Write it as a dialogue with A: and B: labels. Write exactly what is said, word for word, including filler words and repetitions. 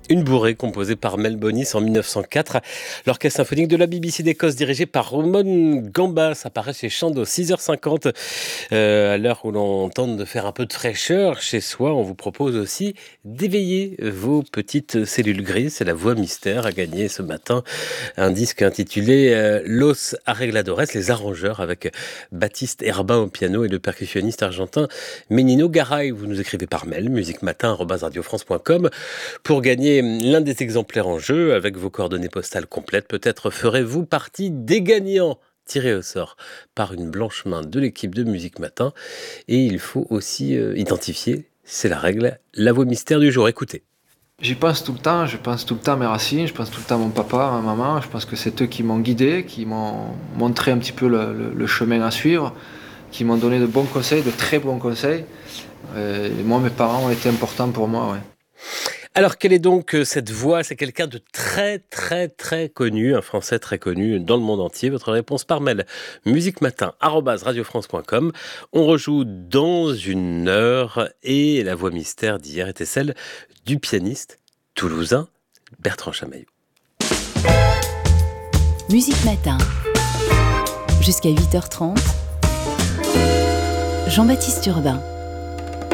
A: Une bourrée composée par Mel Bonis en mille neuf cent quatre. L'orchestre symphonique de la B B C d'Écosse dirigé par Roman Gamba. Ça paraît chez Chandos, six heures cinquante. Euh, à l'heure où l'on tente de faire un peu de fraîcheur chez soi, on vous propose aussi d'éveiller vos petites cellules grises. C'est la voix mystère à gagner ce matin. Un disque intitulé euh, Los Arregladores, les arrangeurs, avec Baptiste Herbin au piano et le percussionniste argentin Menino Garay. Vous nous écrivez par mail, musiquematin arobase radio france point com, pour gagner l'un des exemplaires en jeu avec vos coordonnées postales complètes. Peut-être ferez-vous partie des gagnants tirés au sort par une blanche main de l'équipe de Musique Matin. Et il faut aussi euh, identifier, c'est la règle, la voix mystère du jour. Écoutez.
B: J'y pense tout le temps, je pense tout le temps à mes racines, je pense tout le temps à mon papa, à ma maman. Je pense que c'est eux qui m'ont guidé, qui m'ont montré un petit peu le, le, le chemin à suivre, qui m'ont donné de bons conseils, de très bons conseils. Et moi, mes parents ont été importants pour moi, ouais.
A: Alors, quelle est donc cette voix ? C'est quelqu'un de très, très, très connu, un Français très connu dans le monde entier. Votre réponse par mail, musiquematin arobase radio france point com. On rejoue dans une heure et la voix mystère d'hier était celle du pianiste toulousain Bertrand Chamaillou.
C: Musique Matin, jusqu'à huit heures trente, Jean-Baptiste Urbain.